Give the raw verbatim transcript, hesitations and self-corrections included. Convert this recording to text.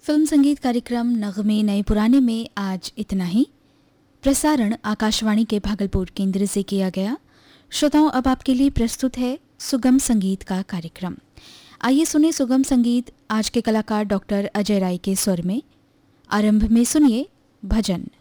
Film संगीत कार्यक्रम नगमे नए पुराने में आज इतना ही। प्रसारण आकाशवाणी के भागलपुर केंद्र से किया गया। श्रोताओं, अब आपके लिए प्रस्तुत है सुगम संगीत का कार्यक्रम। आइए सुने सुगम संगीत आज के कलाकार डॉक्टर अजय राय के स्वर में। आरंभ में सुनिए भजन।